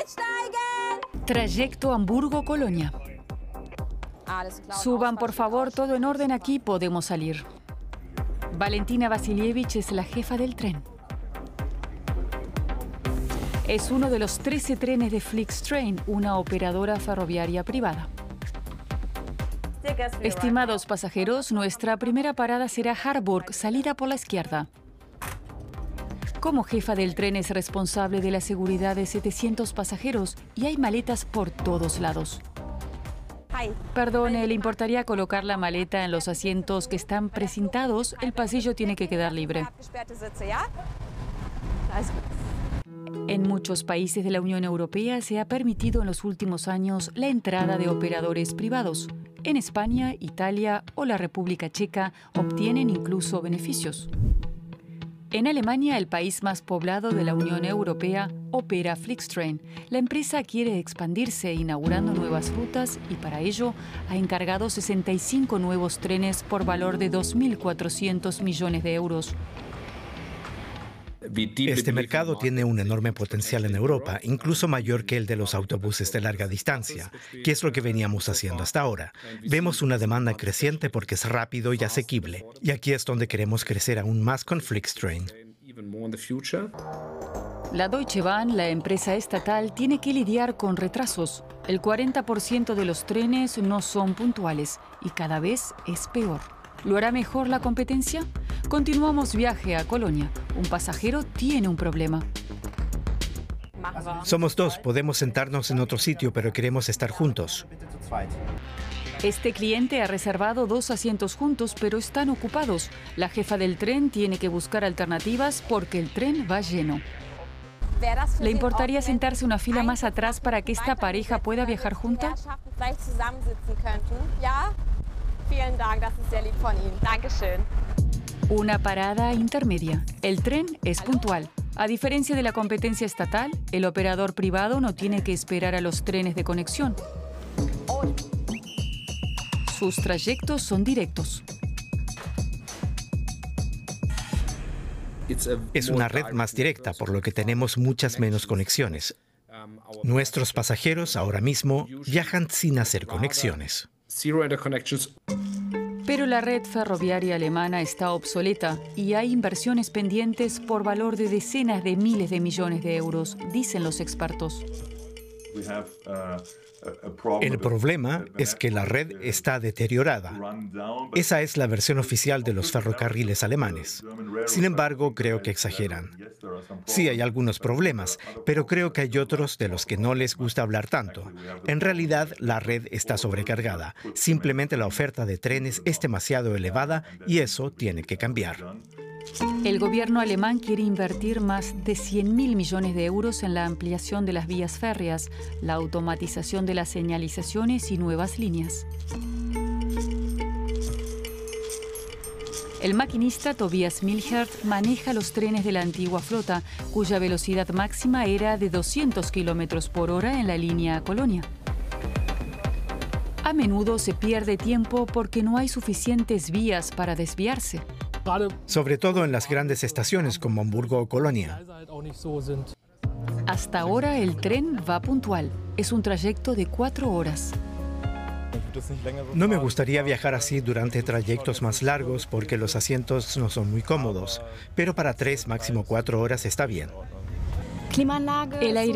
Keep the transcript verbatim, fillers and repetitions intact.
Trayecto Hamburgo-Colonia. Suban, por favor, todo en orden, aquí podemos salir. Valentina Vasilievich es la jefa del tren. Es uno de los trece trenes de Flixtrain, una operadora ferroviaria privada. Estimados pasajeros, nuestra primera parada será Harburg, salida por la izquierda. Como jefa del tren es responsable de la seguridad de setecientos pasajeros y hay maletas por todos lados. Perdone, ¿le importaría colocar la maleta en los asientos que están precintados? El pasillo tiene que quedar libre. En muchos países de la Unión Europea se ha permitido en los últimos años la entrada de operadores privados. En España, Italia o la República Checa obtienen incluso beneficios. En Alemania, el país más poblado de la Unión Europea, opera Flixtrain. La empresa quiere expandirse inaugurando nuevas rutas y para ello ha encargado sesenta y cinco nuevos trenes por valor de dos mil cuatrocientos millones de euros. Este mercado tiene un enorme potencial en Europa, incluso mayor que el de los autobuses de larga distancia, que es lo que veníamos haciendo hasta ahora. Vemos una demanda creciente porque es rápido y asequible, y aquí es donde queremos crecer aún más con Flixtrain. La Deutsche Bahn, la empresa estatal, tiene que lidiar con retrasos. El cuarenta por ciento de los trenes no son puntuales y cada vez es peor. ¿Lo hará mejor la competencia? Continuamos viaje a Colonia. Un pasajero tiene un problema. Somos dos, podemos sentarnos en otro sitio, pero queremos estar juntos. Este cliente ha reservado dos asientos juntos, pero están ocupados. La jefa del tren tiene que buscar alternativas porque el tren va lleno. ¿Le importaría sentarse una fila más atrás para que esta pareja pueda viajar junta? Una parada intermedia. El tren es puntual. A diferencia de la competencia estatal, el operador privado no tiene que esperar a los trenes de conexión. Sus trayectos son directos. Es una red más directa, por lo que tenemos muchas menos conexiones. Nuestros pasajeros ahora mismo viajan sin hacer conexiones. Pero la red ferroviaria alemana está obsoleta y hay inversiones pendientes por valor de decenas de miles de millones de euros, dicen los expertos. El problema es que la red está deteriorada. Esa es la versión oficial de los ferrocarriles alemanes. Sin embargo, creo que exageran. Sí, hay algunos problemas, pero creo que hay otros de los que no les gusta hablar tanto. En realidad, la red está sobrecargada. Simplemente la oferta de trenes es demasiado elevada y eso tiene que cambiar. El gobierno alemán quiere invertir más de cien mil millones de euros en la ampliación de las vías férreas, la automatización de las señalizaciones y nuevas líneas. El maquinista Tobias Milhert maneja los trenes de la antigua flota, cuya velocidad máxima era de doscientos kilómetros por hora en la línea a Colonia. A menudo se pierde tiempo porque no hay suficientes vías para desviarse. Sobre todo en las grandes estaciones como Hamburgo o Colonia. Hasta ahora el tren va puntual. Es un trayecto de cuatro horas. No me gustaría viajar así durante trayectos más largos porque los asientos no son muy cómodos, pero para tres, máximo cuatro horas está bien. El aire